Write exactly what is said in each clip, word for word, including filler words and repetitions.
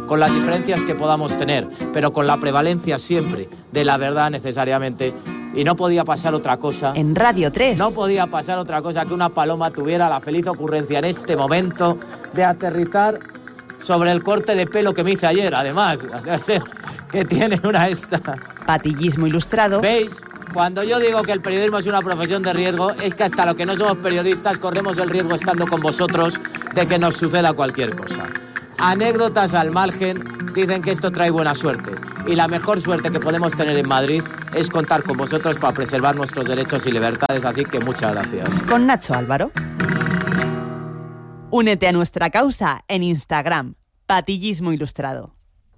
con las diferencias que podamos tener, pero con la prevalencia siempre de la verdad necesariamente. Y no podía pasar otra cosa. En Radio tres. No podía pasar otra cosa que una paloma tuviera la feliz ocurrencia en este momento de aterrizar sobre el corte de pelo que me hice ayer, además, que tiene una esta. Patillismo ilustrado. ¿Veis? Cuando yo digo que el periodismo es una profesión de riesgo, es que hasta los que no somos periodistas corremos el riesgo estando con vosotros de que nos suceda cualquier cosa. Anécdotas al margen, dicen que esto trae buena suerte. Y la mejor suerte que podemos tener en Madrid es contar con vosotros para preservar nuestros derechos y libertades, así que muchas gracias. Con Nacho Álvaro. Únete a nuestra causa en Instagram, Patillismo Ilustrado.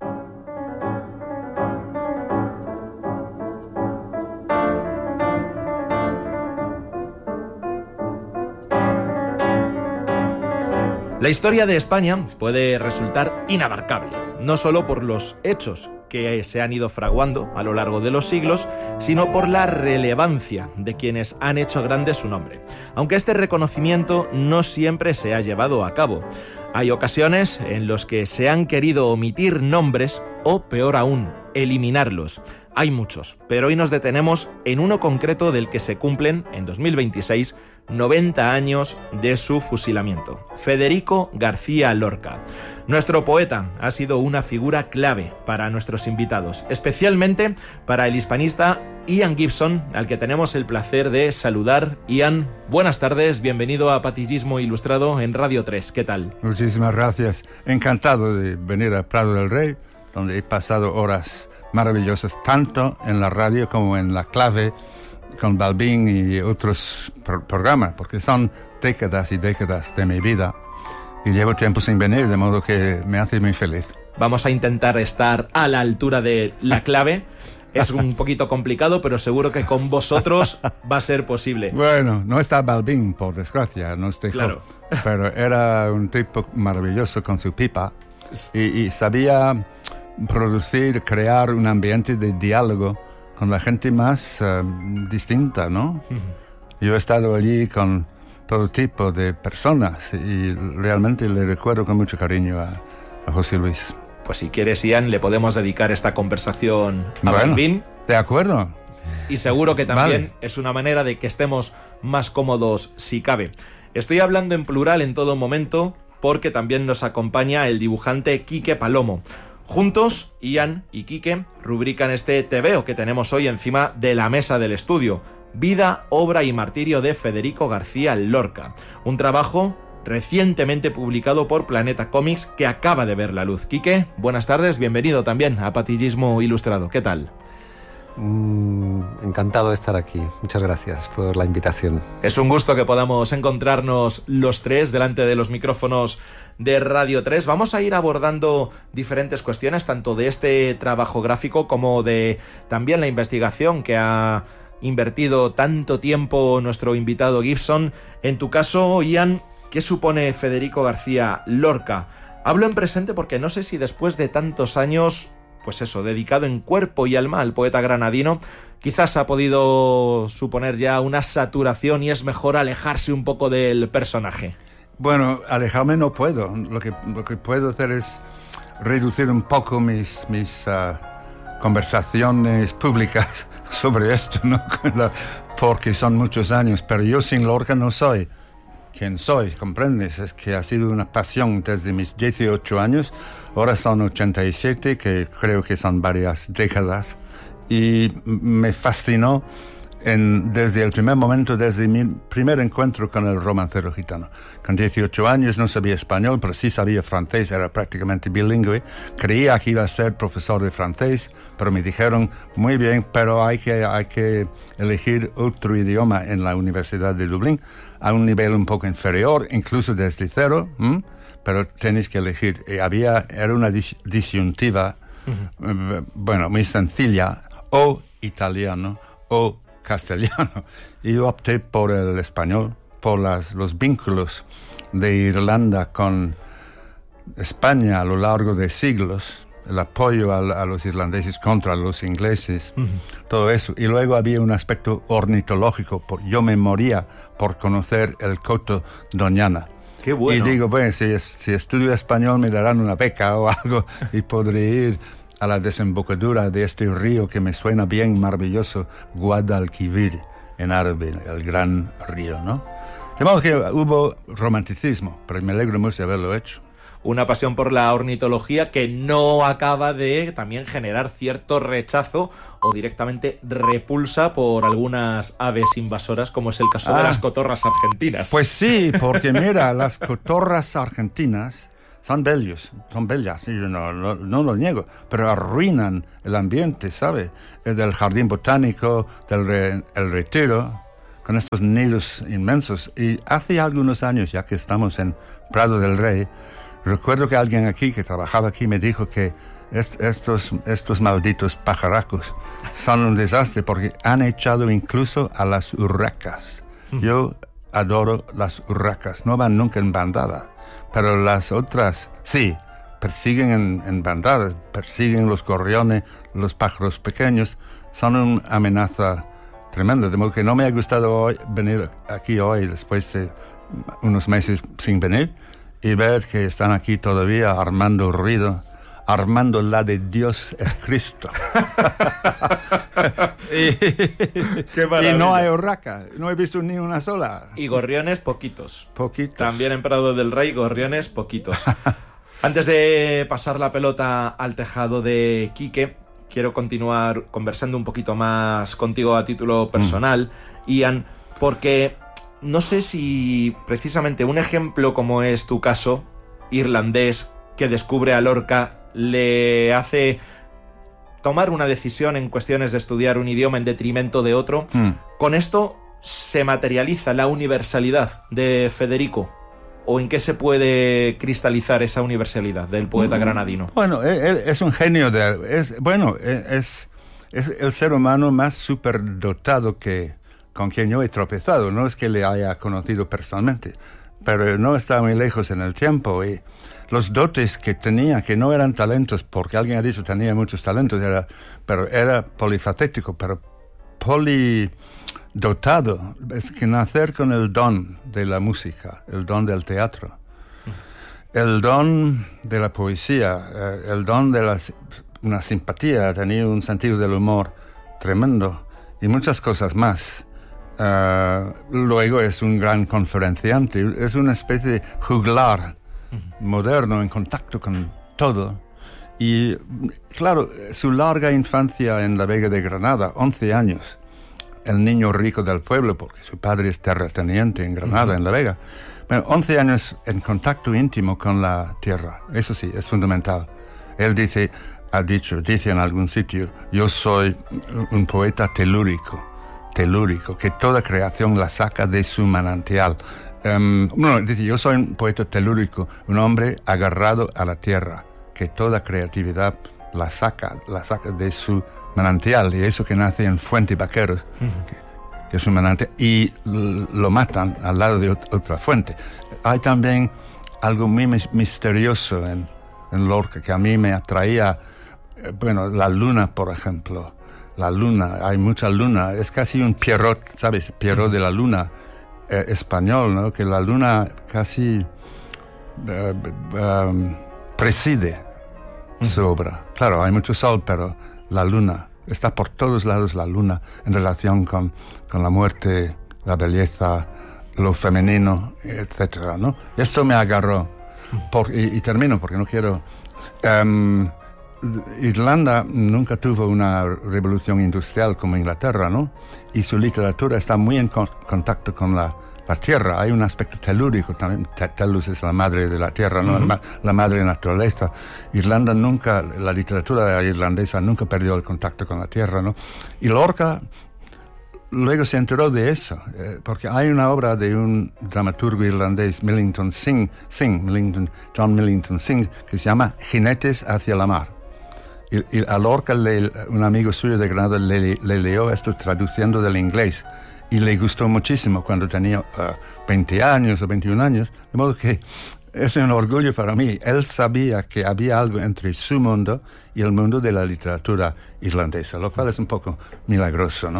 La historia de España puede resultar inabarcable, no solo por los hechos que se han ido fraguando a lo largo de los siglos, sino por la relevancia de quienes han hecho grande su nombre. Aunque este reconocimiento no siempre se ha llevado a cabo. Hay ocasiones en las que se han querido omitir nombres o, peor aún, eliminarlos. Hay muchos, pero hoy nos detenemos en uno concreto del que se cumplen, en dos mil veintiséis, noventa años de su fusilamiento. Federico García Lorca. Nuestro poeta ha sido una figura clave para nuestros invitados, especialmente para el hispanista Ian Gibson, al que tenemos el placer de saludar. Ian, buenas tardes, bienvenido a Patillismo Ilustrado en Radio tres. ¿Qué tal? Muchísimas gracias. Encantado de venir a Prado del Rey, donde he pasado horas maravillosas, tanto en la radio como en La Clave, con Balbín y otros pro- programas, porque son décadas y décadas de mi vida y llevo tiempo sin venir, de modo que me hace muy feliz. Vamos a intentar estar a la altura de La Clave. Es un poquito complicado, pero seguro que con vosotros va a ser posible. Bueno, no está Balbín, por desgracia, nos dejó, claro. Pero era un tipo maravilloso con su pipa y, y sabía producir, crear un ambiente de diálogo con la gente más uh, distinta, ¿no? Uh-huh. Yo he estado allí con todo tipo de personas y realmente le recuerdo con mucho cariño a, a José Luis. Pues si quieres, Ian, le podemos dedicar esta conversación a bueno, Balbín. De acuerdo. Y seguro que también vale. Es una manera de que estemos más cómodos si cabe. Estoy hablando en plural en todo momento porque también nos acompaña el dibujante Quique Palomo. Juntos, Ian y Quique rubrican este tebeo que tenemos hoy encima de la mesa del estudio. Vida, obra y martirio de Federico García Lorca. Un trabajo recientemente publicado por Planeta Comics que acaba de ver la luz. Quique, buenas tardes, bienvenido también a Patillismo Ilustrado. ¿Qué tal? Mm, encantado de estar aquí. Muchas gracias por la invitación. Es un gusto que podamos encontrarnos los tres delante de los micrófonos de Radio tres. Vamos a ir abordando diferentes cuestiones, tanto de este trabajo gráfico como de también la investigación que ha invertido tanto tiempo nuestro invitado Gibson. En tu caso, Ian, ¿qué supone Federico García Lorca? Hablo en presente porque no sé si después de tantos años, pues eso, dedicado en cuerpo y alma al poeta granadino, quizás ha podido suponer ya una saturación y es mejor alejarse un poco del personaje. Bueno, alejarme no puedo. Lo que, lo que puedo hacer es reducir un poco mis, mis uh, conversaciones públicas sobre esto, ¿no? Porque son muchos años, pero yo sin Lorca no soy quien soy, ¿comprendes? Es que ha sido una pasión desde mis dieciocho años, ahora son ochenta y siete, que creo que son varias décadas, y me fascinó en, desde el primer momento, desde mi primer encuentro con el romancero gitano. Con dieciocho años no sabía español, pero sí sabía francés, era prácticamente bilingüe. Creía que iba a ser profesor de francés, pero me dijeron, muy bien, pero hay que, hay que elegir otro idioma en la Universidad de Dublín, a un nivel un poco inferior, incluso desde cero, ¿m? Pero tenéis que elegir. Y había, era una dis- disyuntiva, uh-huh. bueno, muy sencilla, o italiano, o castellano. Y yo opté por el español, por las, los vínculos de Irlanda con España a lo largo de siglos, el apoyo a, a los irlandeses contra los ingleses, uh-huh. todo eso. Y luego había un aspecto ornitológico, por, yo me moría por conocer el Coto Doñana. Qué bueno. Y digo, bueno, si, si estudio español me darán una beca o algo y podré ir a la desembocadura de este río que me suena bien maravilloso, Guadalquivir, en árabe, el gran río, ¿no? De modo que hubo romanticismo, pero me alegro mucho de haberlo hecho. Una pasión por la ornitología que no acaba de también generar cierto rechazo o directamente repulsa por algunas aves invasoras, como es el caso ah, de las cotorras argentinas. Pues sí, porque mira, las cotorras argentinas son bellos, son bellas, y yo no, no, no lo niego, pero arruinan el ambiente, ¿sabe? El del jardín botánico, del re, el retiro, con estos nidos inmensos. Y hace algunos años, ya que estamos en Prado del Rey, recuerdo que alguien aquí, que trabajaba aquí, me dijo que est- estos, estos malditos pajaracos son un desastre porque han echado incluso a las urracas. Yo adoro las urracas, no van nunca en bandada, pero las otras sí, persiguen en, en bandadas, persiguen los gorriones, los pájaros pequeños, son una amenaza tremenda, de modo que no me ha gustado hoy venir aquí hoy después de unos meses sin venir y ver que están aquí todavía armando ruido, armando la de Dios es Cristo. y, y no hay urraca, no he visto ni una sola. Y gorriones poquitos. Poquitos. También en Prado del Rey, gorriones poquitos. Antes de pasar la pelota al tejado de Quique, quiero continuar conversando un poquito más contigo a título personal, mm. Ian, porque no sé si precisamente un ejemplo como es tu caso, irlandés, que descubre a Lorca, le hace tomar una decisión en cuestiones de estudiar un idioma en detrimento de otro. Mm. ¿Con esto se materializa la universalidad de Federico? ¿O en qué se puede cristalizar esa universalidad del poeta mm. granadino? Bueno, él es un genio de... Es, bueno, es, es el ser humano más superdotado que... con quien yo he tropezado. No es que le haya conocido personalmente, pero no está muy lejos en el tiempo. Y los dotes que tenía, que no eran talentos, porque alguien ha dicho que tenía muchos talentos, era, pero era polifacético, pero polidotado. Es que nacer con el don de la música, el don del teatro, el don de la poesía, el don de la, una simpatía, tenía un sentido del humor tremendo y muchas cosas más. Uh, luego es un gran conferenciante, es una especie de juglar uh-huh. moderno en contacto con todo. Y claro, su larga infancia en la Vega de Granada, once años, el niño rico del pueblo, porque su padre es terrateniente en Granada, uh-huh. en la Vega. Pero once años en contacto íntimo con la tierra, eso sí, es fundamental. Él dice, ha dicho, dice en algún sitio, yo soy un poeta telúrico. telúrico, que toda creación la saca de su manantial. Um, no, dice, yo soy un poeta telúrico, un hombre agarrado a la tierra, que toda creatividad la saca, la saca de su manantial, y eso que nace en Fuente Vaqueros, uh-huh. que, que es un manantial, y l- lo matan al lado de ot- otra fuente. Hay también algo muy mis- misterioso en, en Lorca, que a mí me atraía, eh, bueno, la luna, por ejemplo. La luna, hay mucha luna, es casi un Pierrot, ¿sabes? Pierrot de la luna eh, español, ¿no? Que la luna casi eh, um, preside su obra. Claro, hay mucho sol, pero la luna, está por todos lados la luna en relación con, con la muerte, la belleza, lo femenino, etcétera, ¿no? Esto me agarró. Por, y, y termino porque no quiero... Um, Irlanda nunca tuvo una revolución industrial como Inglaterra, ¿no? Y su literatura está muy en con- contacto con la, la tierra. Hay un aspecto telúrico también. Telus es la madre de la tierra, ¿no? Uh-huh. la, la madre naturaleza. Irlanda nunca, la literatura irlandesa nunca perdió el contacto con la tierra, ¿no? Y Lorca luego se enteró de eso, eh, porque hay una obra de un dramaturgo irlandés, Millington Synge, Synge Millington, John Millington Synge, que se llama Jinetes hacia la mar. Y, y a Lorca, le, un amigo suyo de Granada, le, le leyó esto traduciendo del inglés y le gustó muchísimo cuando tenía uh, veinte años o veintiún años, de modo que es un orgullo para mí. Él sabía que había algo entre su mundo y el mundo de la literatura irlandesa, lo cual es un poco milagroso, ¿no?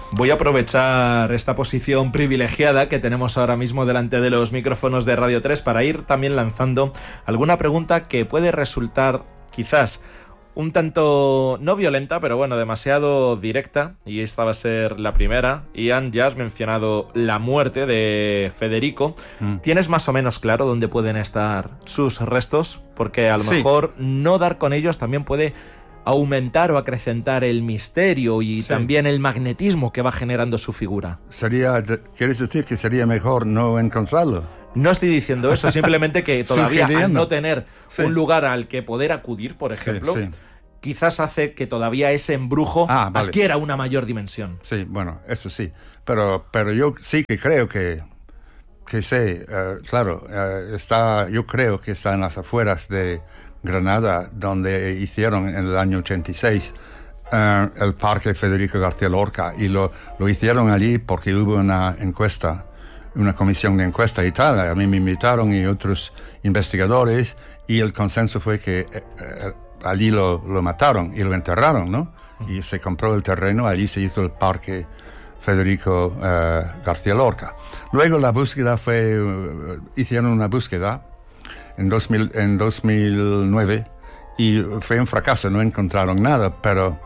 Voy a aprovechar esta posición privilegiada que tenemos ahora mismo delante de los micrófonos de Radio tres para ir también lanzando alguna pregunta que puede resultar quizás un tanto, no violenta, pero bueno, demasiado directa, y esta va a ser la primera. Ian, ya has mencionado la muerte de Federico. Mm. ¿Tienes más o menos claro dónde pueden estar sus restos? Porque a lo sí. mejor no dar con ellos también puede aumentar o acrecentar el misterio y sí. también el magnetismo que va generando su figura. Sería, ¿quieres decir que sería mejor no encontrarlo? No estoy diciendo eso, simplemente que todavía al no tener sí. un lugar al que poder acudir, por ejemplo, sí, sí. quizás hace que todavía ese embrujo ah, vale. adquiera una mayor dimensión. Sí, bueno, eso sí. Pero, pero yo sí que creo que, que sé, uh, claro, uh, está, yo creo que está en las afueras de Granada, donde hicieron en el año ochenta y seis uh, el Parque Federico García Lorca, y lo, lo hicieron allí porque hubo una encuesta, una comisión de encuesta y tal. A mí me invitaron y otros investigadores, y el consenso fue que eh, eh, allí lo, lo mataron y lo enterraron, ¿no? Y se compró el terreno, allí se hizo el Parque Federico uh, García Lorca. Luego la búsqueda fue, uh, hicieron una búsqueda en, dos mil, en dos mil nueve y fue un fracaso, no encontraron nada, pero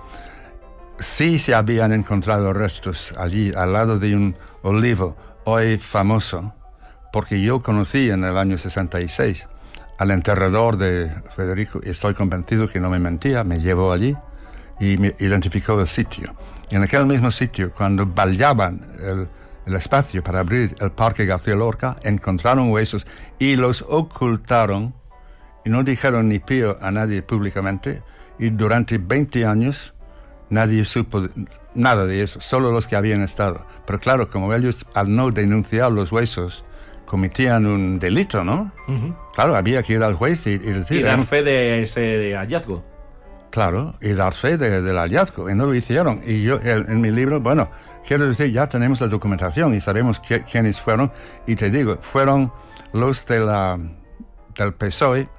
sí se habían encontrado restos allí al lado de un olivo hoy famoso, porque yo conocí en el año sesenta y seis al enterrador de Federico, y estoy convencido que no me mentía. Me llevó allí y me identificó el sitio. Y en aquel mismo sitio, cuando vallaban el, el espacio para abrir el Parque García Lorca, encontraron huesos y los ocultaron y no dijeron ni pío a nadie públicamente, y durante veinte años nadie supo nada de eso, solo los que habían estado. Pero claro, como ellos, al no denunciar los huesos, cometían un delito, ¿no? Uh-huh. Claro, había que ir al juez y, y decir... Y dar fe de ese hallazgo. Claro, y dar fe de, del hallazgo, y no lo hicieron. Y yo, en, en mi libro, bueno, quiero decir, ya tenemos la documentación y sabemos que, quiénes fueron, y te digo, fueron los de la, del P S O E.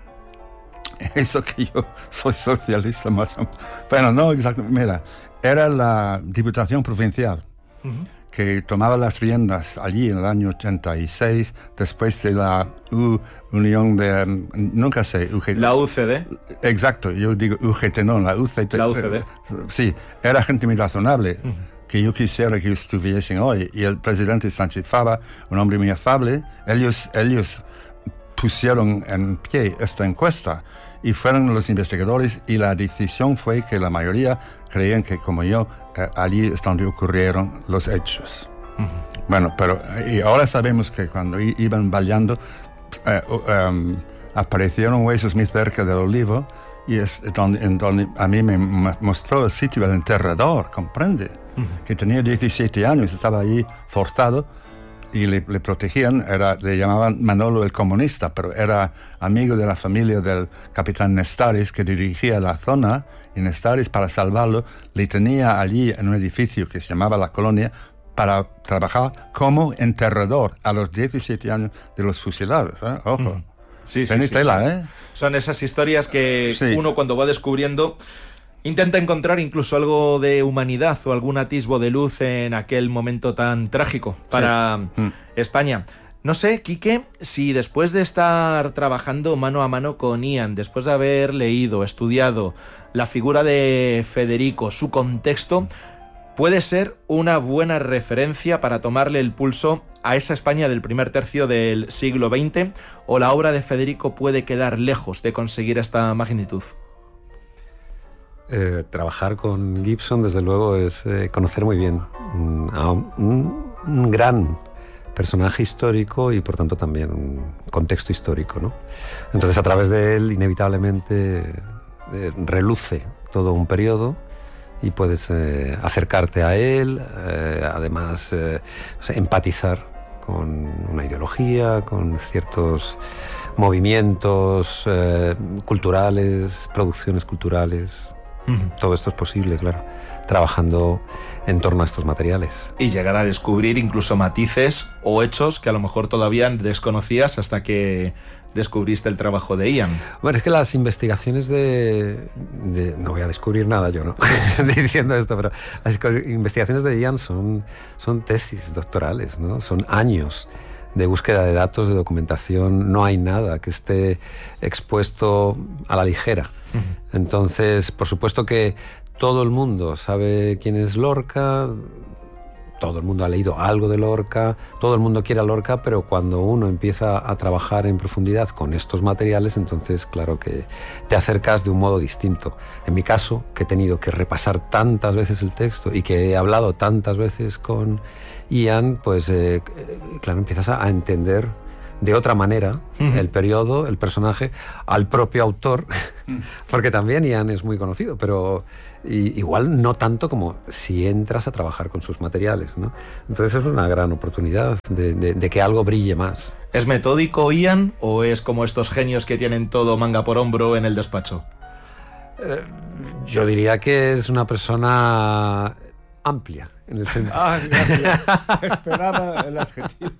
Eso que yo soy socialista más o menos. Bueno, no exactamente, mira, era la Diputación Provincial, uh-huh. que tomaba las riendas allí en el año ochenta y seis, después de la U, Unión de... Nunca sé. U G T. La U C D. Exacto, yo digo U G T, no, la U C T. La U C D. Eh, sí, era gente muy razonable, uh-huh. que yo quisiera que estuviesen hoy. Y el presidente Sánchez Fava, un hombre muy afable, ellos, ellos pusieron en pie esta encuesta, y fueron los investigadores, y la decisión fue que la mayoría creían que, como yo, eh, allí es donde ocurrieron los hechos. Uh-huh. Bueno, pero y ahora sabemos que cuando i- iban vallando, eh, um, aparecieron huesos muy cerca del olivo, y es donde, en donde a mí me mostró el sitio del enterrador, ¿comprende? Uh-huh. Que tenía diecisiete años, estaba allí forzado, y le, le protegían. Era, le llamaban Manolo el Comunista, pero era amigo de la familia del capitán Nestares, que dirigía la zona, y Nestares, para salvarlo, le tenía allí en un edificio que se llamaba La Colonia para trabajar como enterrador a los diecisiete años de los fusilados, ¿eh? Ojo. Mm. Sí, sí, sí, tela, sí. ¿eh? Son esas historias que sí. uno, cuando va descubriendo, intenta encontrar incluso algo de humanidad o algún atisbo de luz en aquel momento tan trágico para sí. mm. España. No sé, Quique, si después de estar trabajando mano a mano con Ian, después de haber leído, estudiado la figura de Federico, su contexto, puede ser una buena referencia para tomarle el pulso a esa España del primer tercio del siglo veinte, o la obra de Federico puede quedar lejos de conseguir esta magnitud. Eh, trabajar con Gibson, desde luego, es eh, conocer muy bien un, a un, un gran personaje histórico y, por tanto, también un contexto histórico, ¿no? Entonces, a través de él, inevitablemente, eh, reluce todo un periodo y puedes eh, acercarte a él, eh, además, eh, o sea, empatizar con una ideología, con ciertos movimientos eh, culturales, producciones culturales. Uh-huh. Todo esto es posible, claro, trabajando en torno a estos materiales. Y llegar a descubrir incluso matices o hechos que a lo mejor todavía desconocías hasta que descubriste el trabajo de Ian. Bueno, es que las investigaciones de... de no voy a descubrir nada yo, ¿no? diciendo esto, pero las investigaciones de Ian son, son tesis doctorales, ¿no? Son años de búsqueda de datos, de documentación. No hay nada que esté expuesto a la ligera. Uh-huh. Entonces, por supuesto que todo el mundo sabe quién es Lorca, todo el mundo ha leído algo de Lorca, todo el mundo quiere a Lorca, pero cuando uno empieza a trabajar en profundidad con estos materiales, entonces claro que te acercas de un modo distinto. En mi caso, que he tenido que repasar tantas veces el texto y que he hablado tantas veces con Ian, pues eh, claro, empiezas a entender de otra manera uh-huh. el periodo, el personaje, al propio autor, porque también Ian es muy conocido, pero y, igual no tanto como si entras a trabajar con sus materiales, ¿no? Entonces es una gran oportunidad de, de, de que algo brille más. ¿Es metódico Ian o es como estos genios que tienen todo manga por hombro en el despacho? Eh, yo diría que es una persona amplia. En el centro. Ah, gracias. Esperaba el adjetivo.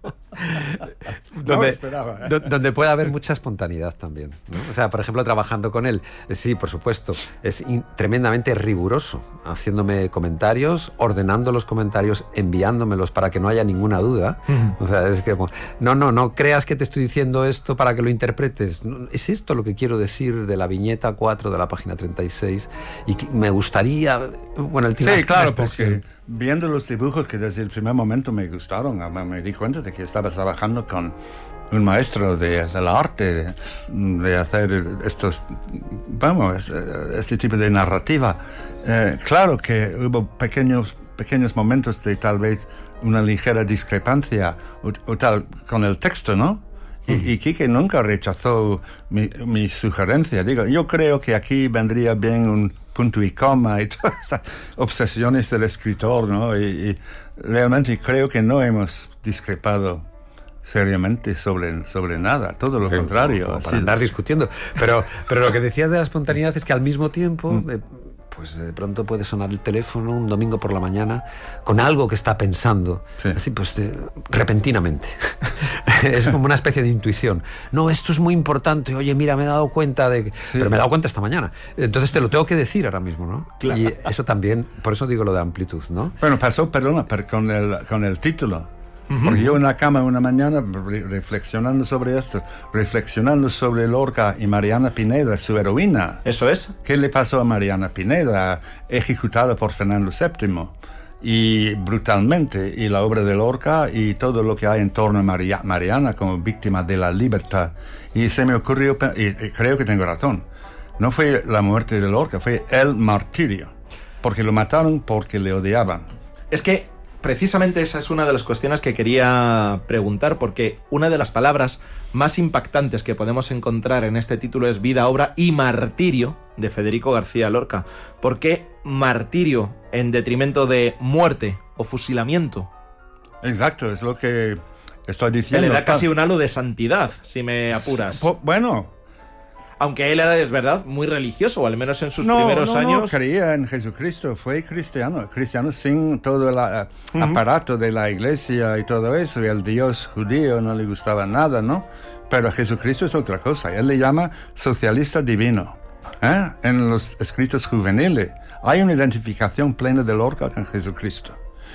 Donde, no esperaba, ¿eh? Donde puede haber mucha espontaneidad también, ¿no? O sea, por ejemplo, trabajando con él, sí, por supuesto, es in, tremendamente riguroso, haciéndome comentarios, ordenando los comentarios, enviándomelos para que no haya ninguna duda. Uh-huh. O sea, es que, no, no, no creas que te estoy diciendo esto para que lo interpretes. No, es esto lo que quiero decir de la viñeta cuatro de la página treinta y seis y que me gustaría... Bueno, el sí, claro, porque viendo los dibujos que desde el primer momento me gustaron, me di cuenta de que estaba trabajando con un maestro de, del arte, de, de hacer estos, vamos, este tipo de narrativa. Eh, claro que hubo pequeños, pequeños momentos de tal vez una ligera discrepancia o, o tal con el texto, ¿no? Y, y Quique nunca rechazó mi, mi sugerencia. Digo, yo creo que aquí vendría bien un punto y coma y todas estas obsesiones del escritor, ¿no? Y, y realmente creo que no hemos discrepado seriamente sobre, sobre nada, todo lo contrario. Para así andar discutiendo. Pero, pero lo que decías de la espontaneidad es que al mismo tiempo... Mm. Eh, pues de pronto puede sonar el teléfono un domingo por la mañana con algo que está pensando, sí. así pues de, repentinamente. Es como una especie de intuición. No, esto es muy importante, oye, mira, me he dado cuenta de que... Sí. Pero me he dado cuenta esta mañana. Entonces te lo tengo que decir ahora mismo, ¿no? Claro. Y eso también, por eso digo lo de amplitud, ¿no? Bueno, pasó, perdona, pero con el, con el título. Porque yo en la cama una mañana reflexionando sobre esto, reflexionando sobre Lorca y Mariana Pineda, su heroína. ¿Eso es? ¿Qué le pasó a Mariana Pineda, ejecutada por Fernando séptimo? Y brutalmente, y la obra de Lorca y todo lo que hay en torno a Maria, Mariana como víctima de la libertad. Y se me ocurrió, y, y creo que tengo razón, no fue la muerte de Lorca, fue el martirio, porque lo mataron porque le odiaban. Es que precisamente esa es una de las cuestiones que quería preguntar, porque una de las palabras más impactantes que podemos encontrar en este título es Vida, Obra y Martirio de Federico García Lorca. ¿Por qué martirio en detrimento de muerte o fusilamiento? Exacto, es lo que estoy diciendo. Le da casi un halo de santidad, si me apuras. Bueno... Aunque él era, es verdad, muy religioso, o al menos en sus no, primeros no, años. No, creía en Jesucristo, fue cristiano, cristiano sin todo el uh, uh-huh. aparato de la iglesia y todo eso, y el Dios judío no le gustaba nada, ¿no? Pero Jesucristo es otra cosa, él le llama socialista divino. ¿eh? En los escritos juveniles hay una identificación plena de Lorca con Jesucristo.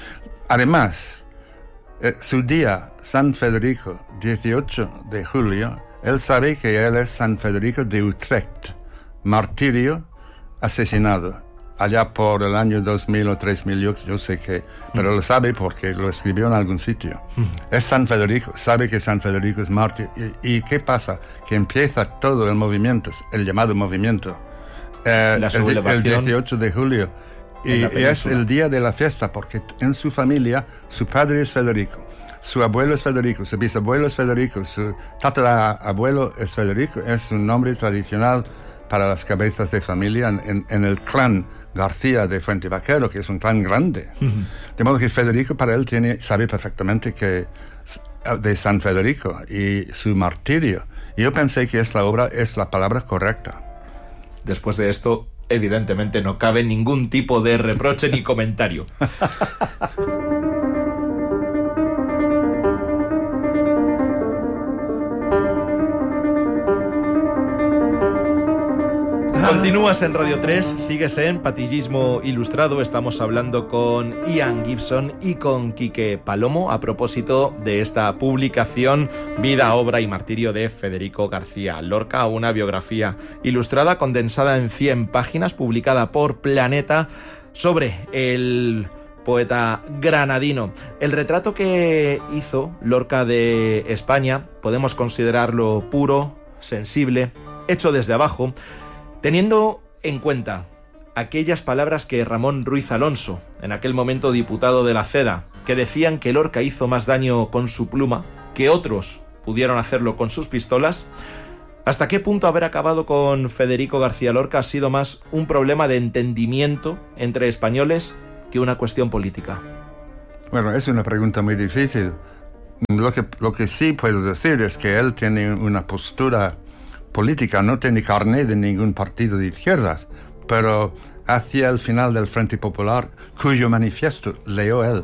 Además, eh, su día, San Federico, dieciocho de julio, él sabe que él es San Federico de Utrecht, martirio, asesinado, allá por el año dos mil o tres mil, yo, yo sé que, pero lo sabe porque lo escribió en algún sitio. Es San Federico, sabe que San Federico es mártir. ¿Y, y qué pasa? Que empieza todo el movimiento, el llamado movimiento, eh, el, el dieciocho de julio, y, y es el día de la fiesta, porque en su familia su padre es Federico. Su abuelo es Federico, su bisabuelo es Federico, su tatarabuelo es Federico. Es un nombre tradicional para las cabezas de familia en, en, en el clan García de Fuentevaquero, que es un clan grande. Uh-huh. De modo que Federico para él tiene, sabe perfectamente que de San Federico y su martirio. Y yo pensé que es la obra, es la palabra correcta. Después de esto, evidentemente no cabe ningún tipo de reproche ni comentario. Continúas en Radio tres, sigues en Patillismo Ilustrado. Estamos hablando con Ian Gibson y con Quique Palomo a propósito de esta publicación Vida, obra y martirio de Federico García Lorca, una biografía ilustrada condensada en cien páginas, publicada por Planeta, sobre el poeta granadino. El retrato que hizo Lorca de España podemos considerarlo puro, sensible, hecho desde abajo, teniendo en cuenta aquellas palabras que Ramón Ruiz Alonso, en aquel momento diputado de la C E D A, que decían que Lorca hizo más daño con su pluma que otros pudieron hacerlo con sus pistolas. ¿Hasta qué punto haber acabado con Federico García Lorca ha sido más un problema de entendimiento entre españoles que una cuestión política? Bueno, es una pregunta muy difícil. Lo que, lo que sí puedo decir es que él tiene una postura política, no tiene carné de ningún partido de izquierdas, pero hacia el final del Frente Popular, cuyo manifiesto leyó él.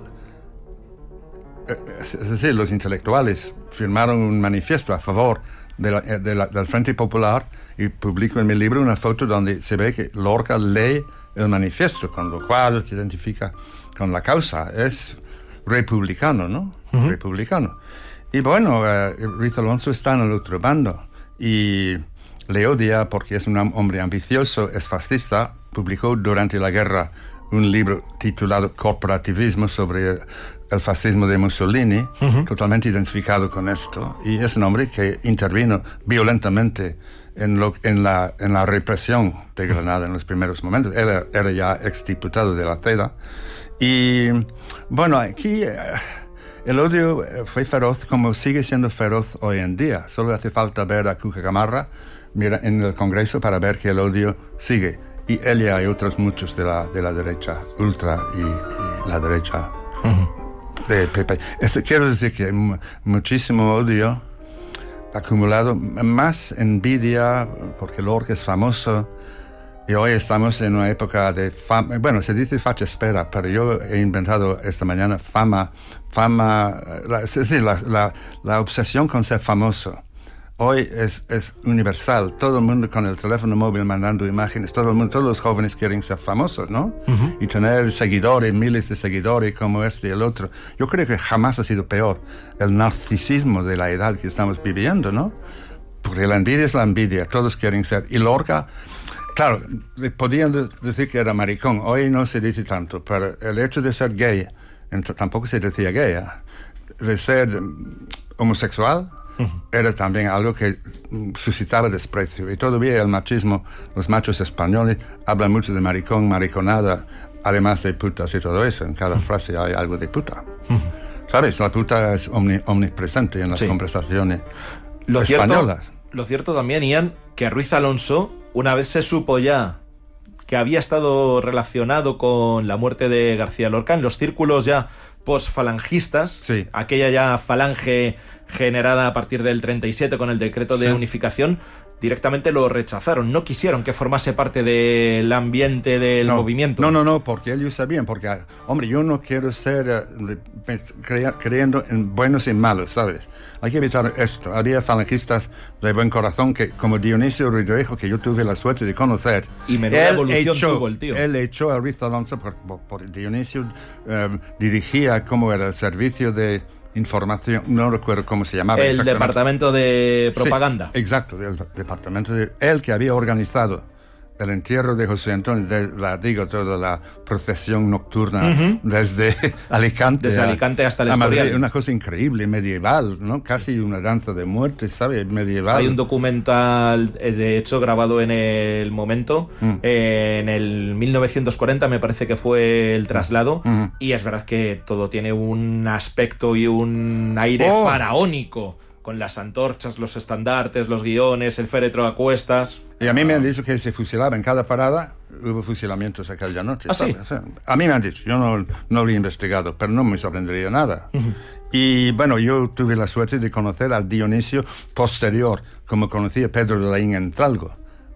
Es decir, los intelectuales firmaron un manifiesto a favor de la, de la, del Frente Popular, y publico en mi libro una foto donde se ve que Lorca lee el manifiesto, con lo cual se identifica con la causa. Es republicano, ¿no? Uh-huh. Republicano. Y bueno, uh, Ruiz Alonso está en el otro bando. Y le odia porque es un hombre ambicioso, es fascista. Publicó durante la guerra un libro titulado Corporativismo sobre el fascismo de Mussolini, uh-huh. totalmente identificado con esto. Y es un hombre que intervino violentamente en, lo, en, la, en la represión de Granada en los primeros momentos. Era, era ya exdiputado de la C E D A. Y bueno, aquí Eh, el odio fue feroz, como sigue siendo feroz hoy en día. Solo hace falta ver a Cuca Gamarra mira, en el Congreso para ver que el odio sigue. Y ella y otros muchos de la, de la derecha ultra y, y la derecha uh-huh. de P P. Este, quiero decir que m- muchísimo odio acumulado, más envidia, porque Lorca es famoso. Y hoy estamos en una época de fama, bueno, se dice facha espera, pero yo he inventado esta mañana fama, fama, la, es decir, la, la, la obsesión con ser famoso. Hoy es, es universal, todo el mundo con el teléfono móvil mandando imágenes, todo el mundo, todos los jóvenes quieren ser famosos, ¿no? Uh-huh. Y tener seguidores, miles de seguidores como este y el otro. Yo creo que jamás ha sido peor el narcisismo de la edad que estamos viviendo, ¿no? Porque la envidia es la envidia, todos quieren ser. Y Lorca, claro, podían decir que era maricón, hoy no se dice tanto, pero el hecho de ser gay, tampoco se decía gay, ¿eh? De ser homosexual, uh-huh. era también algo que suscitaba desprecio. Y todavía el machismo, los machos españoles hablan mucho de maricón, mariconada, además de putas y todo eso. En cada uh-huh. frase hay algo de puta. Uh-huh. ¿Sabes? La puta es omni, omnipresente en las sí. conversaciones lo españolas. Cierto, lo cierto también, Ian, que Ruiz Alonso, una vez se supo ya que había estado relacionado con la muerte de García Lorca en los círculos ya postfalangistas, sí. aquella ya falange generada a partir del treinta y siete con el decreto de sí. unificación, directamente lo rechazaron, no quisieron que formase parte del ambiente del no, movimiento. No, no, no, porque ellos sabían, porque, hombre, yo no quiero ser uh, cre- creyendo en buenos y malos, ¿sabes? Hay que evitar esto. Había falangistas de buen corazón que, como Dionisio Ridrejo, que yo tuve la suerte de conocer. Y menuda evolución echó, tuvo el tío. Él echó a Ruiz Alonso, por, por, por Dionisio um, dirigía, ¿cómo era? El servicio de información, no recuerdo cómo se llamaba. El departamento de propaganda. Sí, exacto, el departamento de él, que había organizado el entierro de José Antonio, de, la, digo, toda la procesión nocturna uh-huh. desde Alicante. Desde a, Alicante hasta el a Madrid. Escorial. Una cosa increíble, medieval, ¿no? Casi una danza de muerte, ¿sabes? Medieval. Hay un documental, de hecho, grabado en el momento, uh-huh. eh, en el mil novecientos cuarenta me parece que fue el traslado, uh-huh. y es verdad que todo tiene un aspecto y un aire oh. faraónico, con las antorchas, los estandartes, los guiones, el féretro a cuestas. Y a mí me han dicho que se fusilaba en cada parada, hubo fusilamientos aquella noche. ¿Ah, sí? O sea, a mí me han dicho, yo no, no lo he investigado, pero no me sorprendería nada. Uh-huh. Y bueno, yo tuve la suerte de conocer al Dionisio posterior, como conocí a Pedro de Laín en Tralgo.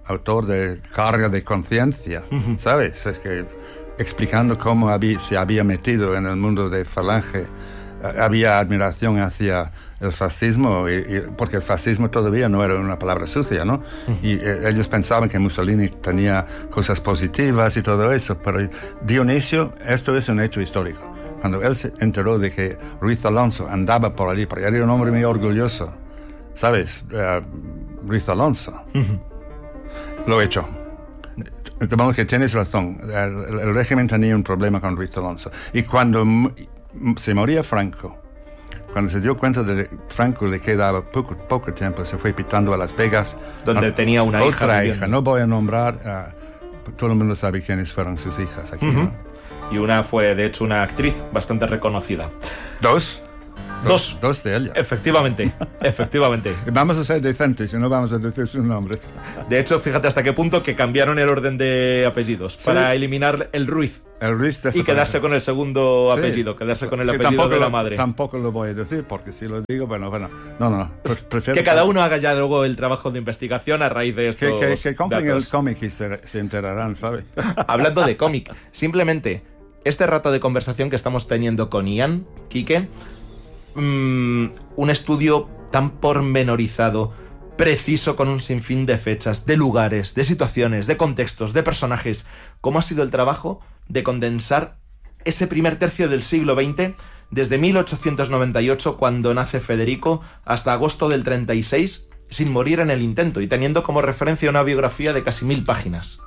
autor de Carga de Conciencia, uh-huh. ¿sabes? Es que explicando cómo había, se había metido en el mundo de Falange, había admiración hacia el fascismo, y, y, porque el fascismo todavía no era una palabra sucia, ¿no? Uh-huh. Y eh, ellos pensaban que Mussolini tenía cosas positivas y todo eso, pero Dionisio, esto es un hecho histórico. Cuando él se enteró de que Ruiz Alonso andaba por allí, porque era un hombre muy orgulloso, ¿sabes? Uh, Ruiz Alonso. Uh-huh. Lo echó. De modo que tienes razón, el, el régimen tenía un problema con Ruiz Alonso. Y cuando m- se moría Franco, cuando se dio cuenta de que Franco le quedaba poco, poco tiempo, se fue pitando a Las Vegas. Donde no, tenía una otra hija. Otra hija, no voy a nombrar, uh, todo el mundo sabe quiénes fueron sus hijas aquí, uh-huh. ¿no? Y una fue, de hecho, una actriz bastante reconocida. ¿Dos? Dos. Dos, dos de ella. Efectivamente, efectivamente. Vamos a ser decentes y no vamos a decir sus nombres. De hecho, fíjate hasta qué punto que cambiaron el orden de apellidos, sí, para eliminar el Ruiz. El Ruiz y quedarse con el segundo sí. apellido, quedarse con el que apellido de la lo, madre. Tampoco lo voy a decir, porque si lo digo, bueno, bueno, no, no, no. Pues prefiero que cada uno haga ya luego el trabajo de investigación a raíz de estos Que, que, que compren datos. El cómic y se, se enterarán, ¿sabes? Hablando de cómic, simplemente este rato de conversación que estamos teniendo con Ian, Quique, mmm, un estudio tan pormenorizado, preciso, con un sinfín de fechas, de lugares, de situaciones, de contextos, de personajes. ¿Cómo ha sido el trabajo de condensar ese primer tercio del siglo veinte, desde mil ochocientos noventa y ocho, cuando nace Federico, hasta agosto del treinta y seis, sin morir en el intento y teniendo como referencia una biografía de casi mil páginas?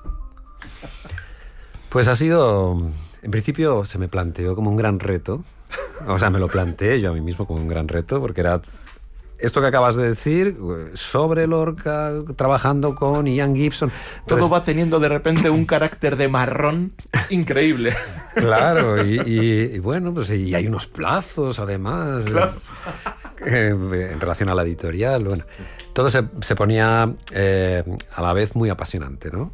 Pues ha sido... En principio se me planteó como un gran reto, o sea, me lo planteé yo a mí mismo como un gran reto, porque era esto que acabas de decir, sobre Lorca, trabajando con Ian Gibson. Entonces, todo va teniendo de repente un carácter de marrón increíble. Claro, y, y, y bueno, pues y hay unos plazos además, claro. eh, en relación a la editorial. Bueno, todo se, se ponía eh, a la vez muy apasionante, ¿no?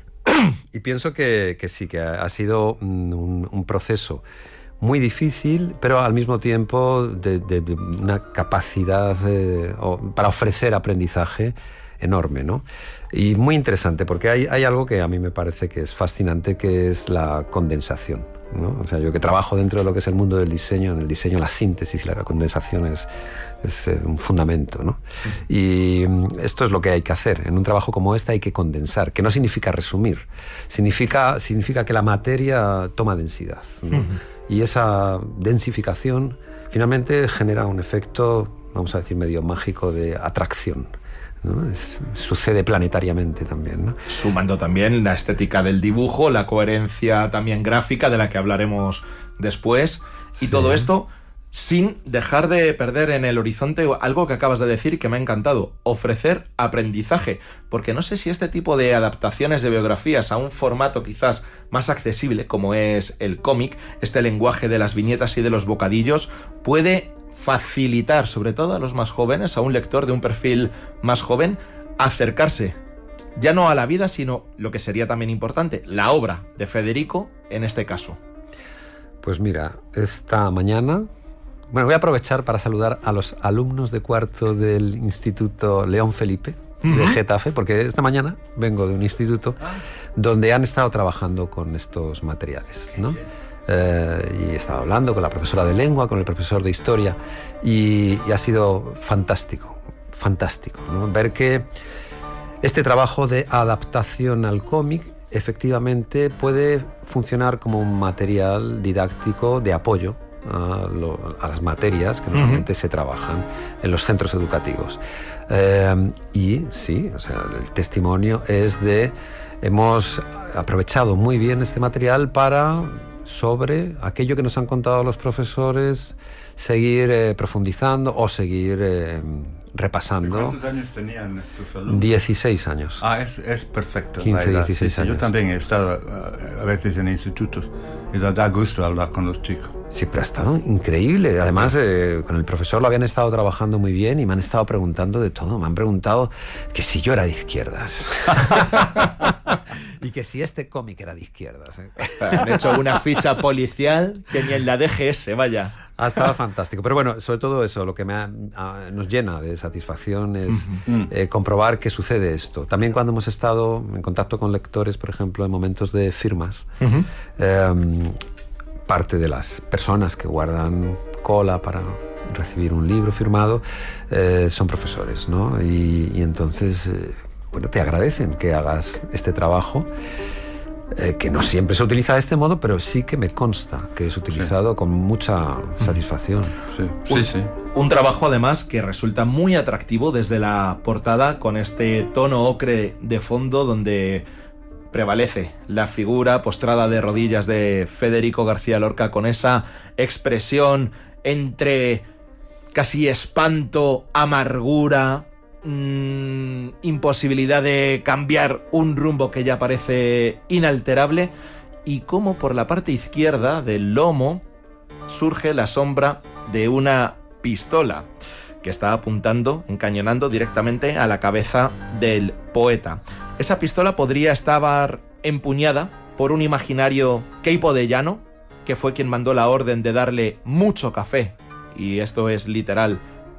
Y pienso que, que sí, que ha sido un, un proceso muy difícil, pero al mismo tiempo de, de, de una capacidad eh, para ofrecer aprendizaje enorme, ¿no? Y muy interesante, porque hay, hay algo que a mí me parece que es fascinante, que es la condensación, ¿no? O sea, yo que trabajo dentro de lo que es el mundo del diseño, en el diseño la síntesis y la condensación es, es eh, un fundamento, ¿no? Y esto es lo que hay que hacer. En un trabajo como este hay que condensar, que no significa resumir, significa, significa que la materia toma densidad, ¿no? Uh-huh. Y esa densificación finalmente genera un efecto, vamos a decir, medio mágico de atracción, ¿no? Es, sucede planetariamente también, ¿no? Sumando también la estética del dibujo, la coherencia también gráfica, de la que hablaremos después, y sí. Todo esto sin dejar de perder en el horizonte algo que acabas de decir y que me ha encantado: ofrecer aprendizaje, porque no sé si este tipo de adaptaciones de biografías a un formato quizás más accesible, como es el cómic, este lenguaje de las viñetas y de los bocadillos, puede facilitar, sobre todo a los más jóvenes, a un lector de un perfil más joven, acercarse ya no a la vida, sino lo que sería también importante, la obra de Federico en este caso. Pues mira, esta mañana, bueno, voy a aprovechar para saludar a los alumnos de cuarto del Instituto León Felipe de uh-huh. Getafe, porque esta mañana vengo de un instituto ah. donde han estado trabajando con estos materiales, ¿no? Eh, y he estado hablando con la profesora de lengua, con el profesor de historia, y, y ha sido fantástico, fantástico, ¿no? Ver que este trabajo de adaptación al cómic efectivamente puede funcionar como un material didáctico de apoyo a, lo, a las materias que normalmente uh-huh. se trabajan en los centros educativos. Eh, y sí, o sea, el testimonio es de... Hemos aprovechado muy bien este material para, sobre aquello que nos han contado los profesores, seguir eh, profundizando o seguir eh, repasando. ¿Cuántos años tenían estos alumnos? dieciséis años. Ah, es, es perfecto. quince, la edad. dieciséis sí, años. Yo también he estado uh, a veces en institutos y da, da gusto hablar con los chicos. Sí, pero ha estado increíble. Además, eh, con el profesor lo habían estado trabajando muy bien y me han estado preguntando de todo. Me han preguntado que si yo era de izquierdas. y, Y que si este cómic era de izquierdas. ¿eh? Han hecho una ficha policial que ni en la D G S, vaya. Ah, estaba fantástico. Pero bueno, sobre todo eso, lo que me ha, a, nos llena de satisfacción es uh-huh. eh, comprobar que sucede esto. También cuando hemos estado en contacto con lectores, por ejemplo, en momentos de firmas, uh-huh. eh, parte de las personas que guardan cola para recibir un libro firmado eh, son profesores, ¿no? Y, y entonces, eh, bueno, te agradecen que hagas este trabajo. Eh, que no siempre se utiliza de este modo, pero sí que me consta que es utilizado sí. con mucha satisfacción. Sí, un, sí, sí. Un trabajo además que resulta muy atractivo desde la portada, con este tono ocre de fondo donde prevalece la figura postrada de rodillas de Federico García Lorca, con esa expresión entre casi espanto, amargura, Mm, imposibilidad de cambiar un rumbo que ya parece inalterable, y cómo por la parte izquierda del lomo surge la sombra de una pistola que está apuntando, encañonando directamente a la cabeza del poeta. Esa pistola podría estar empuñada por un imaginario Queipo de Llano, que fue quien mandó la orden de darle mucho café, y esto es literal,